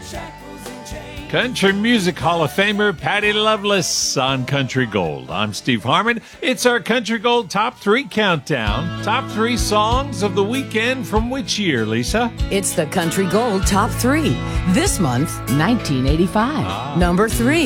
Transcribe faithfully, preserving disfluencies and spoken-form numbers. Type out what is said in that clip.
Country Music Hall of Famer Patty Loveless on Country Gold. I'm Steve Harmon. It's our Country Gold Top three Countdown. Top three songs of the weekend from which year, Lisa? It's the Country Gold Top three. This month, nineteen eighty-five. Ah. Number three.